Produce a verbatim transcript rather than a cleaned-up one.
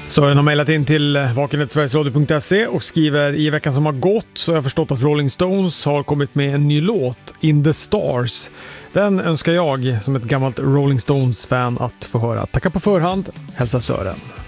Sören har mejlat in till vakenhet sveriges radio punkt se och skriver: i veckan som har gått så har jag förstått att Rolling Stones har kommit med en ny låt, In the Stars. Den önskar jag som ett gammalt Rolling Stones-fan att få höra. Tacka på förhand, hälsa Sören.